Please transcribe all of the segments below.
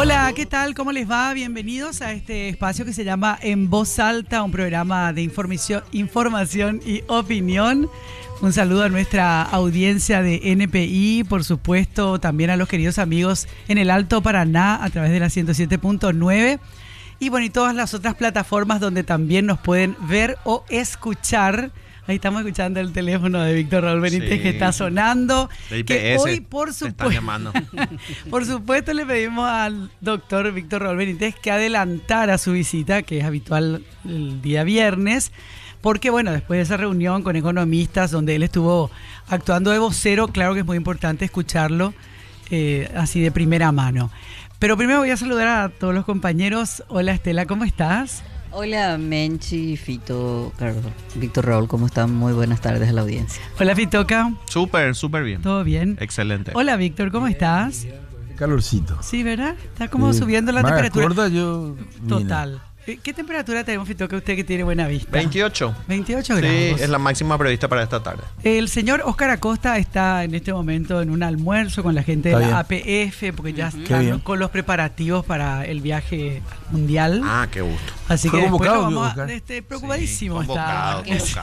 Hola, ¿qué tal? ¿Cómo les va? Bienvenidos a este espacio que se llama En Voz Alta, un programa de información y opinión. Un saludo a nuestra audiencia de NPI, por supuesto, también a los queridos amigos en el Alto Paraná a través de la 107.9 y bueno, y todas las otras plataformas donde también nos pueden ver o escuchar. Ahí estamos escuchando el teléfono de Víctor Raúl Benítez, sí, que está sonando. De IPS, que hoy, por supuesto, llamando. Por supuesto, le pedimos al doctor Víctor Raúl Benítez que adelantara su visita, que es habitual el día viernes, porque bueno, después de esa reunión con economistas donde él estuvo actuando de vocero, claro que es muy importante escucharlo así de primera mano. Pero primero voy a saludar a todos los compañeros. Hola Estela, ¿cómo estás? Hola Menchi, Fito, Carlos, Víctor Raúl, ¿cómo están? Muy buenas tardes a la audiencia. Hola Fitoca. Súper bien. ¿Todo bien? Excelente. Hola Víctor, ¿cómo estás? Calorcito. Sí, ¿verdad? Está como subiendo la temperatura. Acorda yo, total. ¿Qué temperatura tenemos, Fitoca, usted que tiene buena vista? 28. 28 grados. Sí, es la máxima prevista para esta tarde. El señor Óscar Acosta está en este momento en un almuerzo con la gente de la APF, porque ya están con los preparativos para el viaje mundial. Ah, qué gusto. Así que después lo vamos a, preocupadísimo sí, está. Sí.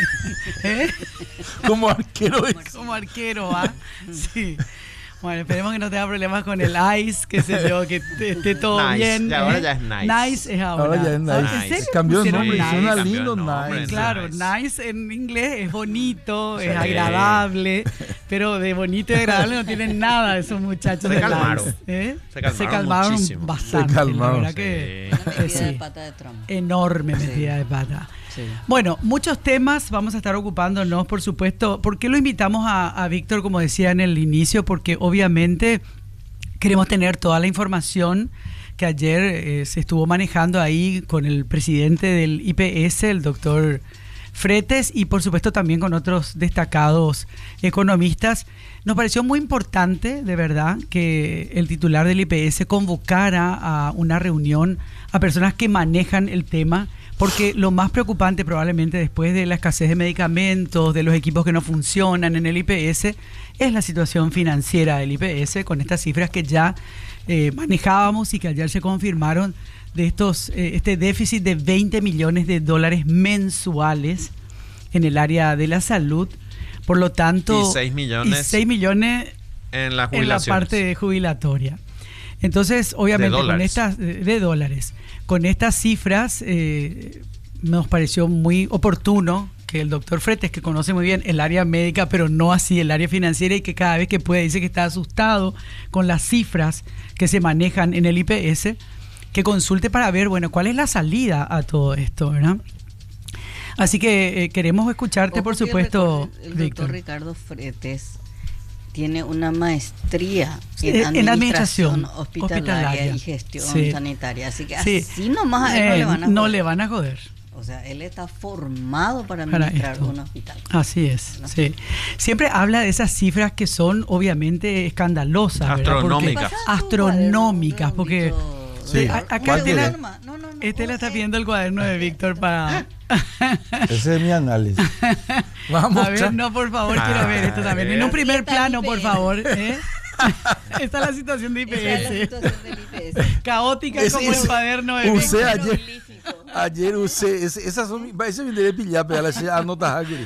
¿Eh? Como arquero. Como arquero, ¿ah? Sí. Bueno, esperemos que no tenga problemas con el ice, que sé yo, que esté todo nice. bien. Ahora ya es nice. Nice es ahora. Ahora ya es nice. ¿En serio? Cambió el nombre, nice. suena Cambió lindo, el nombre, nice. Claro, nice en inglés es bonito, es agradable, pero de bonito y agradable no tienen nada esos muchachos. Se calmaron. Se calmaron muchísimo. Bastante. Se calmaron. La verdad que Una metida de pata de Trump. enorme metida de pata. Sí. Bueno, muchos temas vamos a estar ocupándonos, por supuesto. ¿Por qué lo invitamos a Víctor, como decía en el inicio? Porque obviamente queremos tener toda la información que ayer se estuvo manejando ahí con el presidente del IPS, el doctor Fretes, y por supuesto también con otros destacados economistas. Nos pareció muy importante, de verdad, que el titular del IPS convocara a una reunión a personas que manejan el tema, porque lo más preocupante probablemente después de la escasez de medicamentos, de los equipos que no funcionan en el IPS, es la situación financiera del IPS, con estas cifras que ya manejábamos y que ayer se confirmaron de este déficit de $20 millones mensuales en el área de la salud. Por lo tanto, y 6 millones en la parte jubilatoria. Entonces, obviamente, de dólares. Con estas cifras nos pareció muy oportuno que el doctor Fretes, que conoce muy bien el área médica, pero no así el área financiera, y que cada vez que puede dice que está asustado con las cifras que se manejan en el IPS, que consulte para ver, bueno, cuál es la salida a todo esto, ¿verdad? Así que queremos escucharte, por supuesto, el Víctor. doctor Ricardo Fretes tiene una maestría en administración hospitalaria y gestión sanitaria, así que sí. así nomás a él no le van a joder. O sea, él está formado para administrar un hospital. Así es, ¿no? Sí. Siempre habla de esas cifras que son obviamente escandalosas, astronómicas, porque sí. acá Estela está viendo el cuaderno de Víctor para... Ese es mi análisis. Vamos a ver, no, por favor, quiero ver esto también. En un primer plano, por favor. Esta es la situación de IPS. Caótica como el cuaderno de Víctor. Ayer usé, esas son, ese viene de pillar, pero las anotas aquí.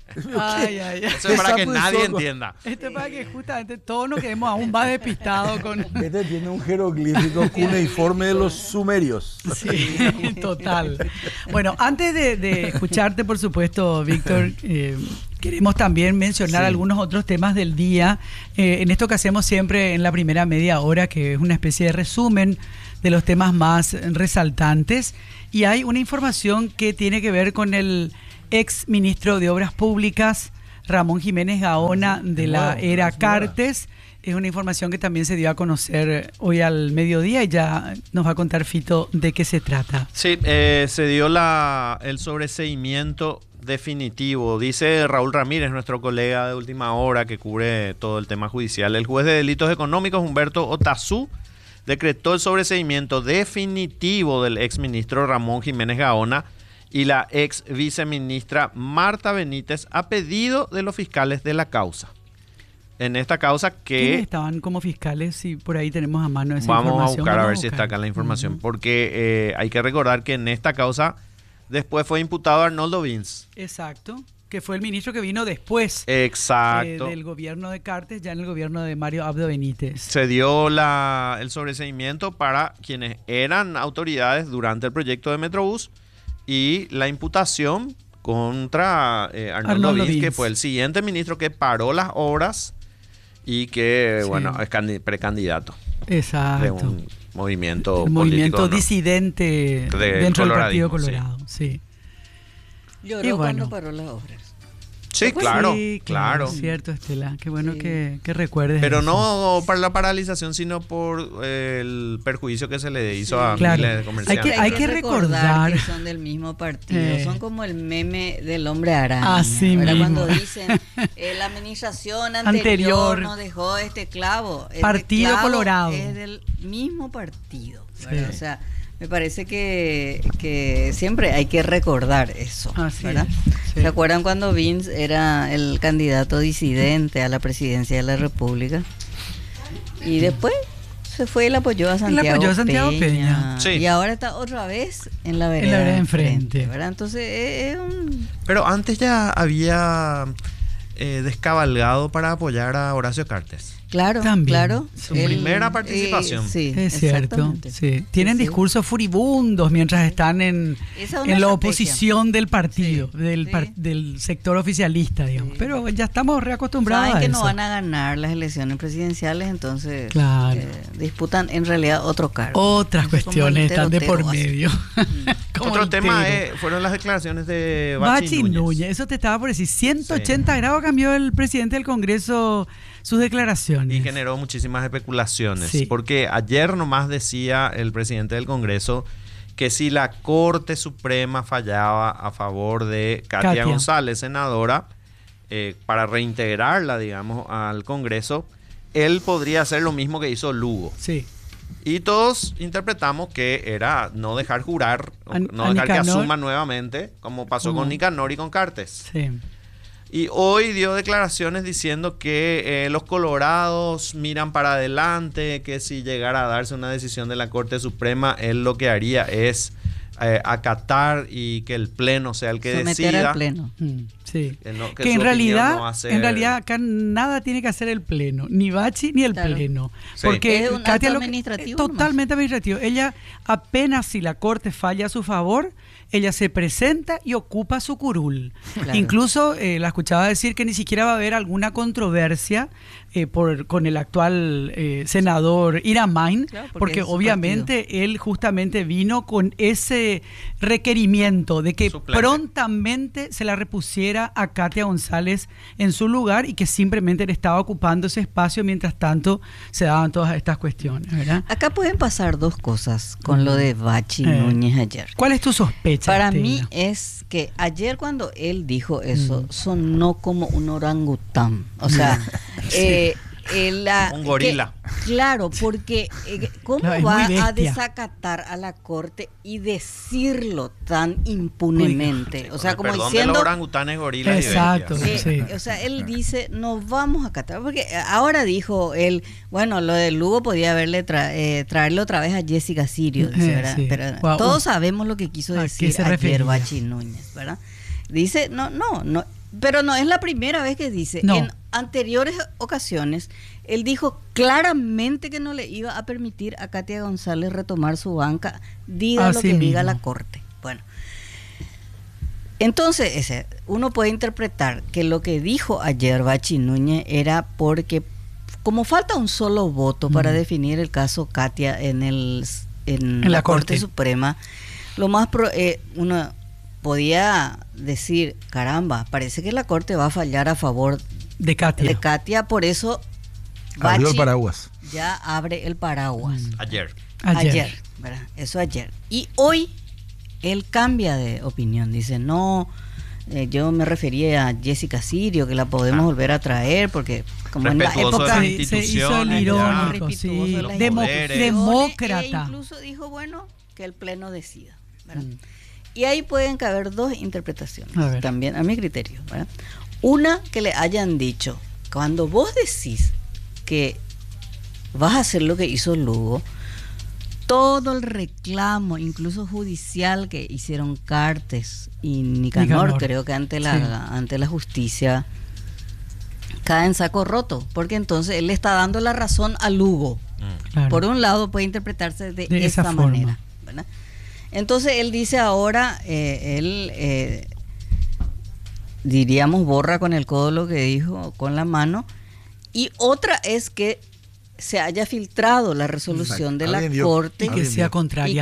Ay. Eso es para que nadie entienda. Esto es para que justamente todos nos quedemos aún más despistados con... Este tiene un jeroglífico cuneiforme de los sumerios. Sí, total. Bueno, antes de escucharte, por supuesto, Víctor, queremos también mencionar algunos otros temas del día. En esto que hacemos siempre en la primera media hora, que es una especie de resumen de los temas más resaltantes. Y hay una información que tiene que ver con el ex ministro de Obras Públicas, Ramón Jiménez Gaona, de la era Cartes. Es una información que también se dio a conocer hoy al mediodía y ya nos va a contar Fito de qué se trata. Sí, se dio el sobreseimiento definitivo. Dice Raúl Ramírez, nuestro colega de última hora que cubre todo el tema judicial. El juez de delitos económicos, Humberto Otazú, decretó el sobreseimiento definitivo del exministro Ramón Jiménez Gaona y la ex viceministra Marta Benítez a pedido de los fiscales de la causa. en esta causa ¿Quiénes que estaban como fiscales? Si por ahí tenemos a mano esa vamos a información. buscar a ver Vamos si a está buscar. acá la información, porque hay que recordar que en esta causa después fue imputado Arnoldo Vince. Exacto. Que fue el ministro que vino después Exacto. del gobierno de Cartes, ya en el gobierno de Mario Abdo Benítez. Se dio el sobreseimiento para quienes eran autoridades durante el proyecto de Metrobús y la imputación contra Arnoldo Vince, que Vince. fue el siguiente ministro que paró las obras y que, Sí. bueno, es precandidato Exacto. de un movimiento El movimiento político, ¿no? disidente dentro del Partido coloradismo, Colorado. Sí. Lloró Y bueno. cuando paró las obras. Sí, claro, Sí, claro. Es cierto, Estela. Qué bueno Sí. que recuerdes. Pero eso. no para la paralización, sino por el perjuicio que se le hizo a Claro. miles de comerciantes. Hay que recordar que son del mismo partido. Eh. Son como el meme del hombre araña. Así ¿verdad? mismo. Cuando dicen la administración anterior nos dejó este clavo. Este Partido clavo Colorado. Es del mismo partido. Sí. ¿verdad? O sea, me parece que siempre hay que recordar eso. Así ¿verdad? es, sí. ¿Se acuerdan cuando Vince era el candidato disidente a la presidencia de la República? Y después se fue y le apoyó a Santiago, Peña. Sí. Y ahora está otra vez en la vereda, de enfrente. ¿verdad? Entonces es un... Pero antes ya había descabalgado para apoyar a Horacio Cartes. Claro, También. claro. Su primera participación. Sí, Es cierto. exactamente. Sí. Tienen Sí, sí. discursos furibundos mientras están en Esa es una la estrategia. oposición del partido, Sí, del, sí. del sector oficialista, digamos. Sí. Pero ya estamos reacostumbrados Saben a que eso. no van a ganar las elecciones presidenciales, entonces Claro. disputan en realidad otro cargo. Otras Eso es como el cuestiones están de por terotero, así. medio. Como Otro el tema tero. fueron las declaraciones de Bachi Bachi Núñez, eso te estaba por decir. 180 grados cambió el presidente del Congreso sus declaraciones. Y generó muchísimas especulaciones. Sí. Porque ayer nomás decía el presidente del Congreso que si la Corte Suprema fallaba a favor de Katia González, senadora, para reintegrarla, digamos, al Congreso, él podría hacer lo mismo que hizo Lugo. Sí. Y todos interpretamos que era no dejar jurar, no a dejar que Nicanor. asuma nuevamente, como pasó con Nicanor y con Cartes. Sí. Y hoy dio declaraciones diciendo que los colorados miran para adelante, que si llegara a darse una decisión de la Corte Suprema, él lo que haría es acatar y que el Pleno sea el que Someter decida. al Pleno. Sí. Que no- que Que su en opinión realidad, no va a ser- en realidad acá nada tiene que hacer el Pleno, ni Bachi ni el Claro. Pleno. Sí. Porque Es un Katia acto lo- administrativo totalmente administrativo. Ella apenas si la Corte falla a su favor, ella se presenta y ocupa su curul. Claro. Incluso la escuchaba decir que ni siquiera va a haber alguna controversia con el actual senador Iramain, Claro, porque porque es su obviamente él justamente vino con ese requerimiento de que Suplente. prontamente se la repusiera a Katia González en su lugar y que simplemente él estaba ocupando ese espacio mientras tanto se daban todas estas cuestiones, ¿verdad? Acá pueden pasar dos cosas con lo de Bachi Núñez ayer. ¿Cuál es tu sospecha? Para Estela? mí es que ayer cuando él dijo eso, sonó como un orangután. O sea, Un gorila. Claro, porque ¿cómo Claro, es va muy a bestia. desacatar a la corte y decirlo tan impunemente? O sea, como Perdón, de los diciendo... orangutanes, gorilas Exacto. y bestias. Sí. O sea, él dice, no vamos a acatar, porque ahora dijo él, bueno, lo de Lugo podía haberle traerle otra vez a Jessica Sirio, dice, ¿verdad? Sí. Pero Wow. todos sabemos lo que quiso ¿A qué decir se ayer refería? Bachi Núñez, ¿verdad? Dice, no, pero no es la primera vez que dice. No. En anteriores ocasiones, él dijo claramente que no le iba a permitir a Katia González retomar su banca, diga lo Así que diga mismo. la corte. Bueno, entonces uno puede interpretar que lo que dijo ayer Bachi Núñez era porque como falta un solo voto para definir el caso Katia en la Corte Suprema, lo más uno podía decir, caramba, parece que la Corte va a fallar a favor De Katia. de Katia, por eso Abrió Bachi el paraguas. ya abre el paraguas. Ayer. Ayer, ¿verdad? Eso ayer. Y hoy él cambia de opinión, dice, no, yo me refería a Jessica Sirio, que la podemos volver a traer, porque como en la Respetuoso época... de las Se hizo el instituciones, irónico, ya. sí. los poderes. Demócrata. E incluso dijo, bueno, que el Pleno decida, ¿verdad? Y ahí pueden caber dos interpretaciones, A ver. también a mi criterio, ¿verdad? Una, que le hayan dicho, cuando vos decís que vas a hacer lo que hizo Lugo, todo el reclamo, incluso judicial, que hicieron Cartes y Nicanor, creo que ante la justicia, cae en saco roto, porque entonces él le está dando la razón a Lugo. Claro. Por un lado puede interpretarse de esa manera, ¿verdad? Entonces él dice ahora, diríamos, borra con el codo lo que dijo con la mano, y otra es que se haya filtrado la resolución de la Corte y que sea contraria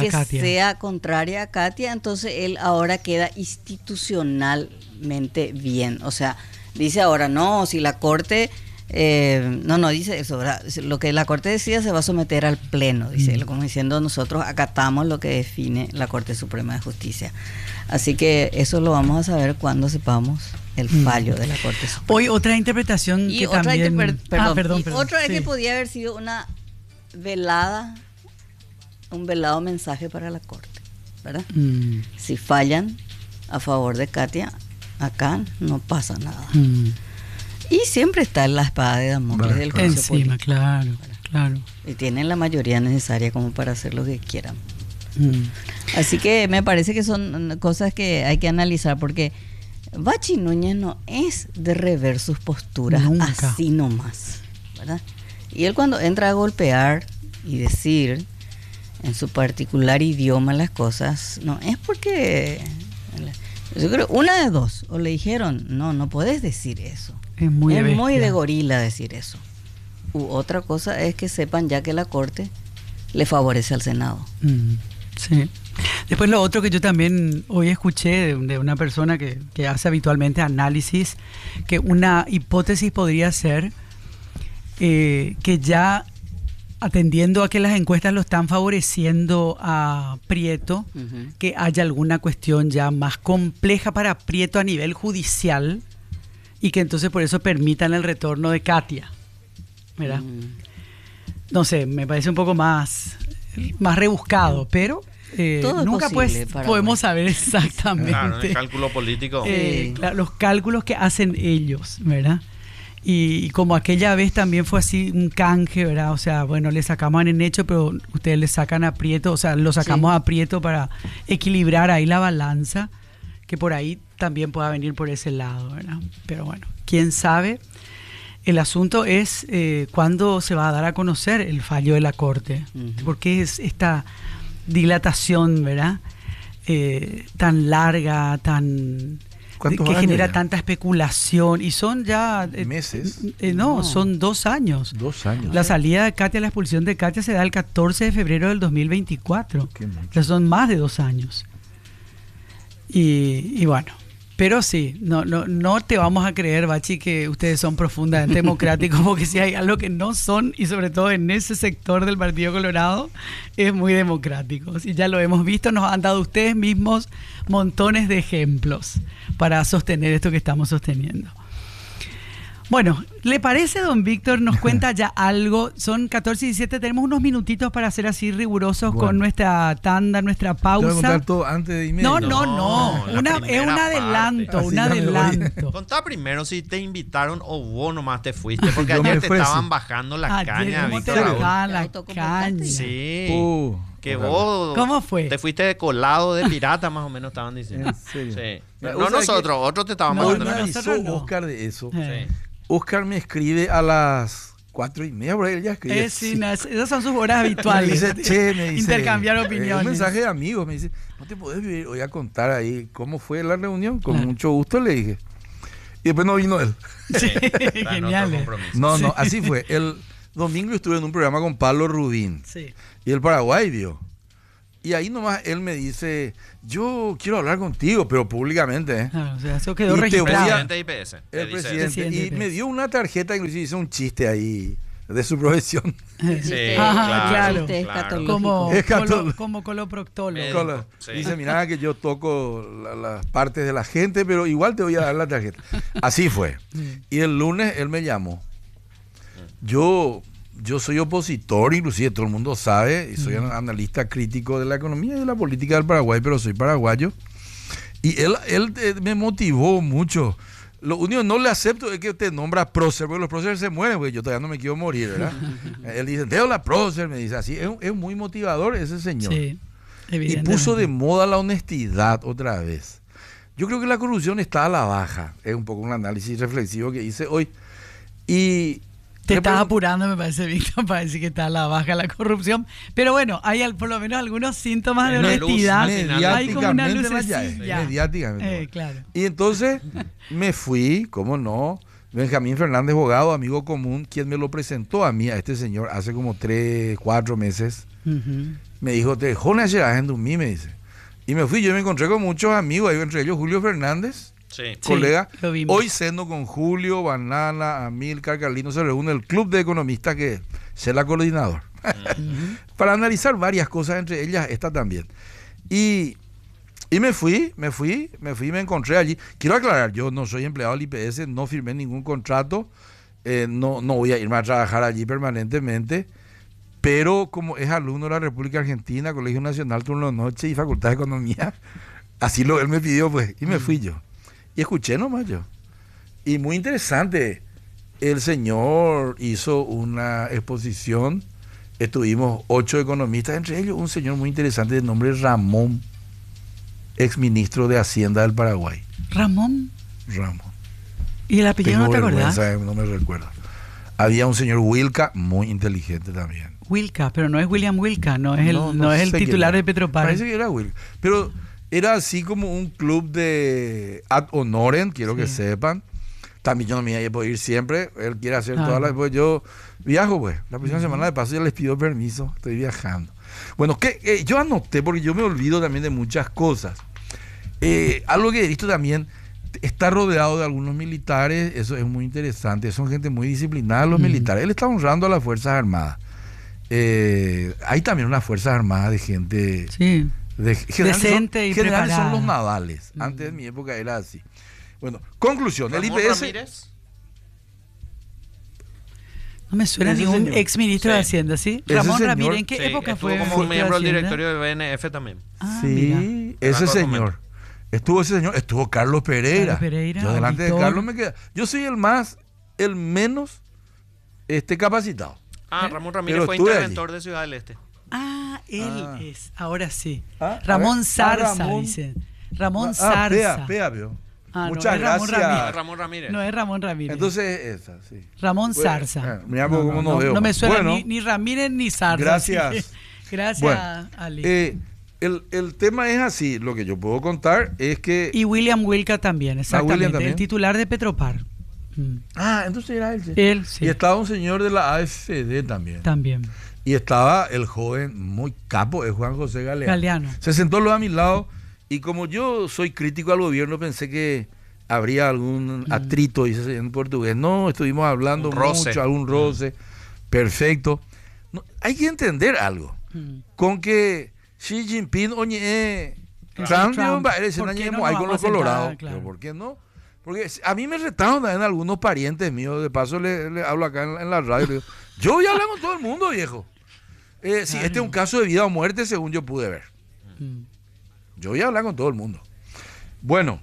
a Katia. Entonces él ahora queda institucionalmente bien. O sea, dice ahora, no, si la Corte... no dice eso, ¿verdad? Lo que la Corte decida se va a someter al Pleno, dice él, como diciendo, nosotros acatamos lo que define la Corte Suprema de Justicia. Así que eso lo vamos a saber cuando sepamos el fallo de la Corte Suprema. Hoy otra interpretación y que otra también... Otra es que podía haber sido una velada, un velado mensaje para la Corte, ¿verdad? Si fallan a favor de Katia, acá no pasa nada. Y siempre está la espada de Damocles del juicio encima, político, claro. Y tienen la mayoría necesaria como para hacer lo que quieran. Así que me parece que son cosas que hay que analizar, porque Bachi Núñez no es de rever sus posturas así nomás, ¿verdad? Y él cuando entra a golpear y decir en su particular idioma las cosas, no es porque... Yo creo una de dos, o le dijeron, no podés decir eso. Es muy de gorila decir eso. U otra cosa es que sepan ya que la Corte le favorece al Senado. Sí. Después lo otro que yo también hoy escuché de una persona que hace habitualmente análisis, que una hipótesis podría ser que ya atendiendo a que las encuestas lo están favoreciendo a Prieto, que haya alguna cuestión ya más compleja para Prieto a nivel judicial, y que entonces por eso permitan el retorno de Katia, ¿verdad? No sé, me parece un poco más rebuscado, pero nunca podemos saber exactamente. Claro, el cálculo político. Los cálculos que hacen ellos, ¿verdad? Y como aquella vez también fue así un canje, ¿verdad? O sea, bueno, le sacamos en hecho, pero ustedes le sacan a Prieto, o sea, lo sacamos a Prieto para equilibrar ahí la balanza, que por ahí también pueda venir por ese lado, ¿verdad? Pero bueno, quién sabe. El asunto es cuándo se va a dar a conocer el fallo de la Corte, porque es esta dilatación, ¿verdad? Tan larga, que genera tanta especulación, y son ya meses. No, son 2 años. 2 años. La salida de Katia, la expulsión de Katia se da el 14 de febrero del 2024. Ya son más de 2 años. Y bueno, pero sí, no te vamos a creer, Bachi, que ustedes son profundamente democráticos, porque si hay algo que no son, y sobre todo en ese sector del Partido Colorado, es muy democrático. Y ya lo hemos visto, nos han dado ustedes mismos montones de ejemplos para sostener esto que estamos sosteniendo. Bueno, ¿le parece, don Víctor? Nos cuenta ya algo. Son 14:17, tenemos unos minutitos para ser así rigurosos con nuestra tanda, nuestra pausa. ¿Te voy a contar todo antes de irme? No. Es un adelanto, Contá primero si te invitaron o vos nomás te fuiste, porque ayer te estaban bajando la caña, Víctor. La caña. Sí. Vos... ¿Cómo fue? Te fuiste de colado de pirata, más o menos estaban diciendo. ¿En serio? Sí. No nosotros, otros te estaban bajando la caña. Oscar de eso. Sí. Oscar me escribe a las 4:30, por ahí él ya escribe. Esas son sus horas habituales. me dice, intercambiar opiniones. Un mensaje de amigos, me dice, ¿no te podés vivir hoy a contar ahí cómo fue la reunión? Con mucho gusto le dije. Y después no vino él. Sí, genial. No, así fue. El domingo estuve en un programa con Pablo Rubín. Sí. Y el Paraguay vio. Y ahí nomás él me dice, yo quiero hablar contigo, pero públicamente. O sea, eso quedó registrado. El presidente de IPS. El presidente. Y me dio una tarjeta, inclusive hizo un chiste ahí de su profesión. Sí, claro. Como coloproctólogo. Sí. Dice, mira que yo toco las partes de la gente, pero igual te voy a dar la tarjeta. Así fue. Y el lunes él me llamó. Yo soy opositor, inclusive todo el mundo sabe, y soy analista crítico de la economía y de la política del Paraguay, pero soy paraguayo. Y él me motivó mucho. Lo único que no le acepto es que te nombra prócer, porque los próceres se mueren, porque yo todavía no me quiero morir, ¿verdad? Él dice, Teo la prócer, me dice así. Es muy motivador ese señor. Sí, y puso de moda la honestidad otra vez. Yo creo que la corrupción está a la baja. Es un poco un análisis reflexivo que hice hoy. Y te estás apurando, me parece, Víctor, para decir que está a la baja la corrupción. Pero bueno, hay por lo menos algunos síntomas de honestidad. Hay como una lucecilla. Mediáticamente. Claro. Y entonces me fui, cómo no, Benjamín Fernández, abogado, amigo común, quien me lo presentó a mí, a este señor, hace como 3, 4 meses. Me dijo, te dejó una en Dumí, me dice. Y me fui, yo me encontré con muchos amigos, entre ellos Julio Fernández. Sí. Colega, sí, hoy ceno con Julio, Banana, Amílcar, Carlino, se reúne el club de economistas que es la coordinador, para analizar varias cosas, entre ellas esta también. Y me fui, me encontré allí. Quiero aclarar, yo no soy empleado del IPS, no firmé ningún contrato, no voy a irme a trabajar allí permanentemente, pero como es alumno de la República Argentina, Colegio Nacional, turno de noche y Facultad de Economía, así él me pidió, pues, y me fui yo. Y escuché nomás yo. Y muy interesante. El señor hizo una exposición. Estuvimos 8 economistas, entre ellos un señor muy interesante de nombre Ramón, exministro de Hacienda del Paraguay. ¿Ramón? Ramón. ¿Y el apellido no te acordás? No me recuerdo. Había un señor Wilca, muy inteligente también. Wilca, pero no es William Wilca, no es el titular de Petropar. Parece que era Wilca. Pero era así como un club de ad honorem, quiero que sepan. También yo no me iba a ir siempre. Él quiere hacer todas las... Pues yo viajo, pues. La próxima semana de paso ya les pido permiso. Estoy viajando. Bueno, yo anoté, porque yo me olvido también de muchas cosas. Algo que he visto también, está rodeado de algunos militares. Eso es muy interesante. Son gente muy disciplinada, los militares. Él está honrando a las Fuerzas Armadas. Hay también unas Fuerzas Armadas de gente... Sí. Decente y generales preparada. son los navales. Antes de mi época era así. Bueno, conclusión. El IPS... Ramírez. No me suena ningún ex ministro de Hacienda, ¿sí? Ramón Ramírez, ¿en qué época fue? Como miembro del directorio del BNF también. Sí, ese señor. Estuvo Carlos Pereira. Yo delante de Carlos me quedé. Yo soy el menos capacitado. Ramón Ramírez fue interventor de Ciudad del Este. Él es, ahora sí. Ramón Zarza, dicen. Ramón Zarza. Muchas gracias. Ramón Ramírez. No es Ramón Ramírez. Entonces, esa, sí. Ramón Zarza. Mira cómo no veo. No me suena ni Ramírez ni Zarza. Gracias. Gracias, Ali. El tema es así. Lo que yo puedo contar es que... Y William Wilca también, exactamente. William también. El titular de Petropar. Entonces era él. Sí. Él, sí. Y estaba un señor de la AFD también. También. Y estaba el joven muy capo, es Juan José Galeano. Se sentó a mi lado y como yo soy crítico al gobierno, pensé que habría algún atrito, dice en portugués. No, estuvimos hablando mucho, algún roce. Perfecto. No, hay que entender algo. Con que Xi Jinping Trump ahí con los colorados. Claro. ¿Por qué no? Porque a mí me retaron también algunos parientes míos. De paso le hablo acá en la radio. Le digo, yo voy a hablar con todo el mundo, viejo. Si este es un caso de vida o muerte, según yo pude ver. Yo voy a hablar con todo el mundo. Bueno,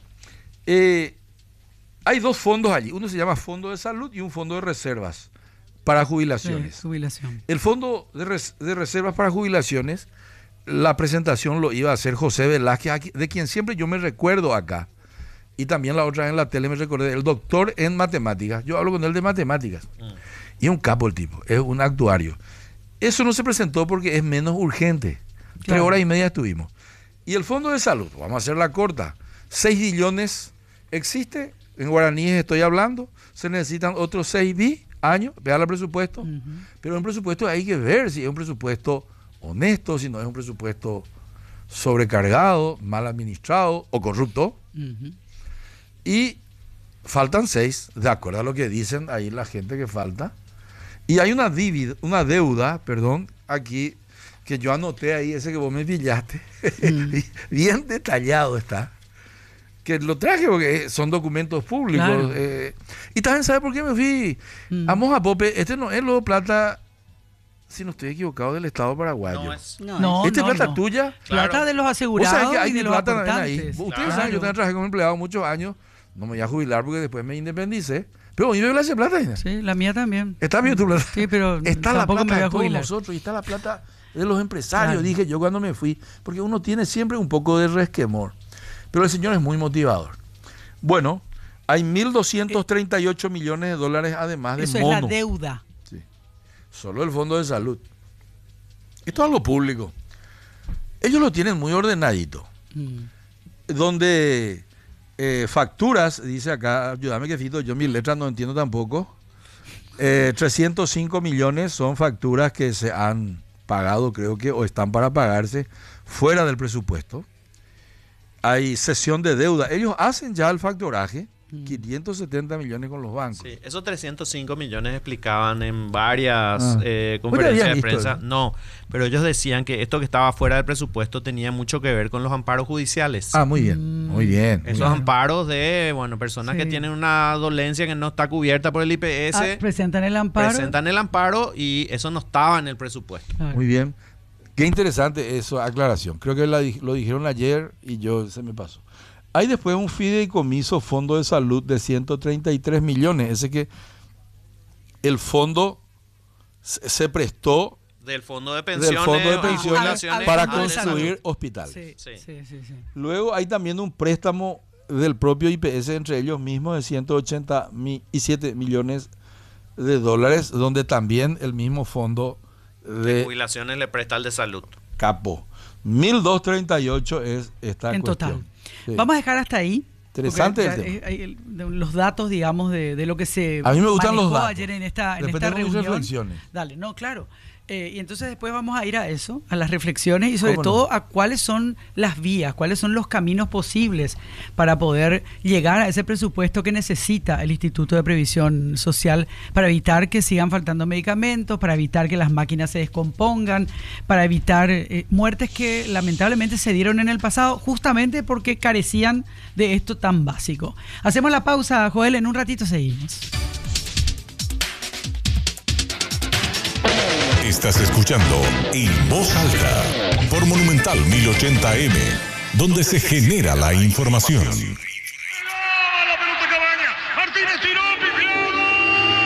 hay 2 fondos allí. Uno se llama Fondo de Salud y un Fondo de Reservas para Jubilaciones. El Fondo de Reservas para Jubilaciones, la presentación lo iba a hacer José Velázquez, de quien siempre yo me recuerdo acá. Y también la otra vez en la tele me recordé, el doctor en matemáticas. Yo hablo con él de matemáticas. Y es un capo el tipo, es un actuario. Eso no se presentó porque es menos urgente. 3 horas y media estuvimos. Y el Fondo de Salud, vamos a hacerla corta. 6 billones existe, en guaraníes estoy hablando. Se necesitan otros 6 años, vean el presupuesto. Pero un presupuesto hay que ver si es un presupuesto honesto, si no es un presupuesto sobrecargado, mal administrado o corrupto. Y faltan 6, de acuerdo a lo que dicen ahí la gente que falta. Y hay una deuda, aquí, que yo anoté ahí, ese que vos me pillaste. Bien detallado está. Que lo traje porque son documentos públicos. Claro. Y también, ¿sabe por qué me fui? Vamos a Pope, este no es lo plata, si no estoy equivocado, del Estado paraguayo. No, ¿Este es plata tuya? Plata de los asegurados. ¿Vos sabés que hay y de los plata aportantes. ahí? Ustedes saben, yo también trabajé como empleado muchos años. no me voy a jubilar porque después me independicé. Pero hoy me hace plata. Sí, la mía también. Está bien tu plata. Sí, pero está la plata me voy a de todos jubilar. nosotros y está la plata de los empresarios, Claro. dije yo cuando me fui, porque uno tiene siempre un poco de resquemor. Pero el señor es muy motivador. Bueno, hay 1.238 millones de dólares además de Eso monos. es la deuda. Sí. Solo el Fondo de Salud. Esto es algo público. Ellos lo tienen muy ordenadito. Donde facturas, dice acá, ayúdame que Fito, yo mis letras no entiendo tampoco. 305 millones son facturas que se han pagado, creo que, o están para pagarse fuera del presupuesto. Hay cesión de deuda. Ellos hacen ya el factoraje, 570 millones con los bancos. Sí, esos 305 millones explicaban en varias conferencias de prensa. No, pero ellos decían que esto que estaba fuera del presupuesto tenía mucho que ver con los amparos judiciales. Ah, muy bien, muy bien. Esos amparos de, personas que tienen una dolencia que no está cubierta por el IPS. Presentan el amparo. Presentan el amparo y eso no estaba en el presupuesto. Claro. Muy bien. Qué interesante eso, aclaración. Creo que lo dijeron ayer y se me pasó. Hay después un fideicomiso fondo de salud de 133 millones. Ese que el fondo se prestó del fondo de pensiones, para construir hospitales. Sí. Luego hay también un préstamo del propio IPS entre ellos mismos de 187 millones de dólares, donde también el mismo fondo de jubilaciones le presta al de salud. Capo. 1.238 es esta en cuestión. Total. Sí. Vamos a dejar hasta ahí. Interesante el tema. Los datos, digamos, de lo que se a mí me gustan los datos. Ayer en esta reunión. Reflexiones. Dale, no, claro. Y entonces después vamos a ir a eso, a las reflexiones y sobre todo a cuáles son las vías, cuáles son los caminos posibles para poder llegar a ese presupuesto que necesita el Instituto de Previsión Social para evitar que sigan faltando medicamentos, para evitar que las máquinas se descompongan, para evitar muertes que lamentablemente se dieron en el pasado justamente porque carecían de esto tan básico. Hacemos la pausa, Joel, en un ratito seguimos. Estás escuchando En Voz Alta por Monumental 1080M, donde se genera la información.